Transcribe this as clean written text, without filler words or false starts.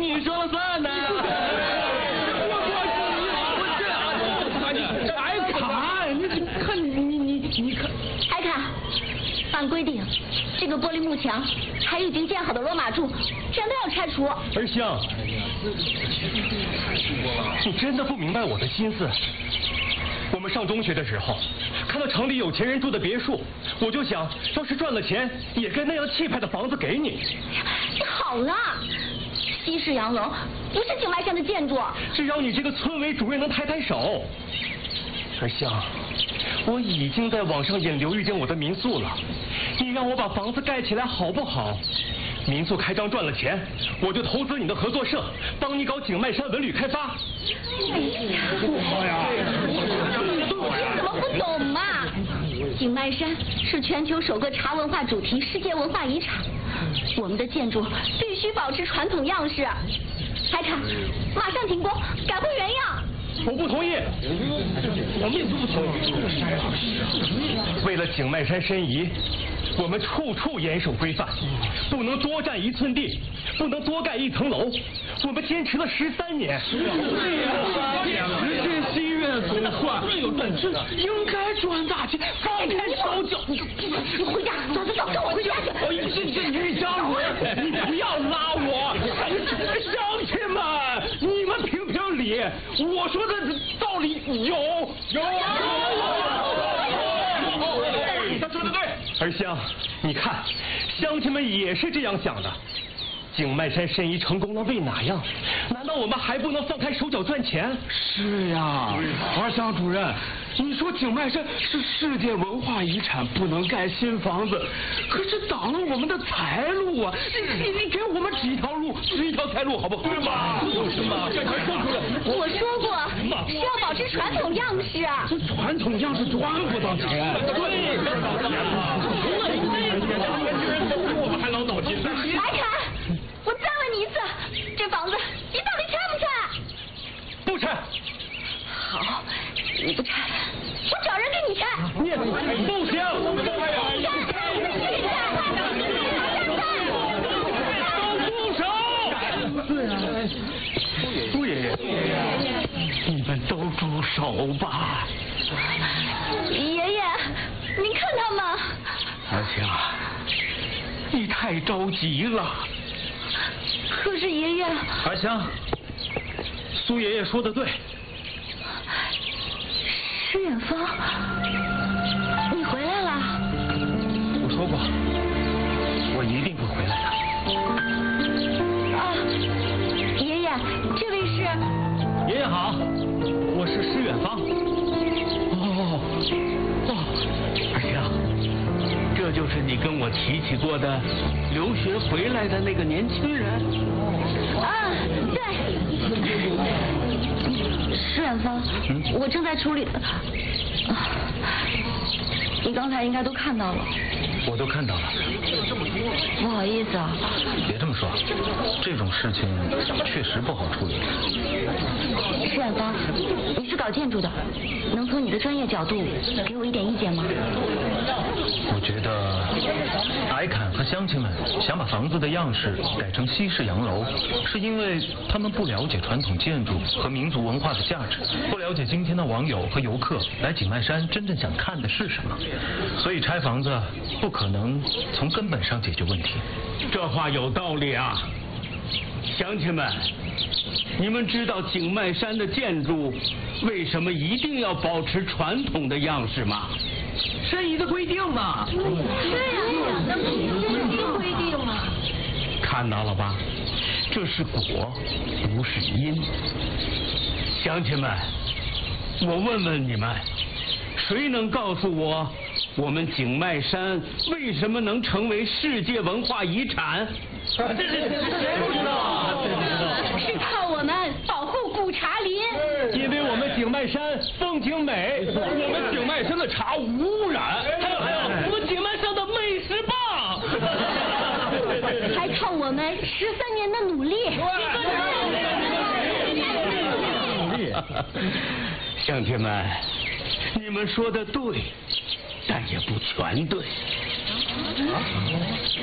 你说了算呢。 艾卡，你看， 艾卡，按规定，这个玻璃幕墙还有已经建好的罗马柱，全都要拆除。 儿香，你真的不明白我的心思。我们上中学的时候，看到城里有钱人住的别墅，我就想，要是赚了钱，也该那样气派的房子给你。 好了，西式洋楼不是景迈山的建筑。 只要你这个村委主任能抬抬手。儿香，我已经在网上引流预定我的民宿了，你让我把房子盖起来好不好？民宿开张赚了钱，我就投资你的合作社，帮你搞景迈山文旅开发。 哎呀，你怎么不懂嘛？景迈山是全球首个茶文化主题世界文化遗产，我们的建筑必须保持传统样式。海卡，马上停工，改回原样。 我不同意，我们也不同意。为了景迈山申遗，我们处处严守规范，不能多占1寸地，不能多盖1层楼。我们坚持了13年。 对呀，实现心愿总算有本事，应该赚大钱，放开手脚。 你回家，走，跟我回家去。 于小蕊，你不要拉我。乡亲们，你们评评理，我说的道理有。 他说的对。儿香，你看，乡亲们也是这样想的。景迈山申遗成功了，为哪样？难道我们还不能放开手脚赚钱？ 是呀，二乡主任，你说景迈山是世界文化遗产，不能盖新房子，可是挡了我们的财路啊！你给我们指一条路，指一条财路，好不好？对吧？就是嘛，这才说出来。 我说过是要保持传统样式。 这传统样式赚不到钱。对，我们还老脑筋呢。 来看。我再问你一次，这房子你到底拆不拆？ 不拆。 好，你不拆，我找人给你拆。 你不行，都住手！对啊，苏爷爷， 你们都住手吧。 爷爷，您看他们。 儿香，你太着急了。 可是爷爷， 儿香，苏爷爷说的对。 石远芳，你回来了。 我说过，我一定会回来的。 啊，爷爷，这位是。 爷爷好，我是施远芳。 儿香，这就是你跟我提起过的留学回来的那个年轻人。 啊，对。施远芳，我正在处理。你刚才应该都看到了。 我都看到了。 不好意思啊。 别这么说，这种事情确实不好处理。 施远芳，你是搞建筑的，能从你的专业角度给我一点意见吗？ 我觉得艾侃和乡亲们想把房子的样式改成西式洋楼，是因为他们不了解传统建筑和民族文化的价值，不了解今天的网友和游客来景迈山真正想看的是什么，所以拆房子不可能从根本上解决问题。 这话有道理啊，乡亲们，你们知道景迈山的建筑为什么一定要保持传统的样式吗？ 申遗的规定嘛。 对呀，那不是规定吗？ 看到了吧，这是果，不是因。乡亲们，我问问你们，谁能告诉我们景迈山为什么能成为世界文化遗产？ 谁不知道？ 是靠我们保护古茶林。 因为我们景迈山风景美， 我们景迈山的茶无污染， 还有我们景迈山的美食棒， 还靠我们13年的努力。 乡亲们，你们说的对，但也不全对。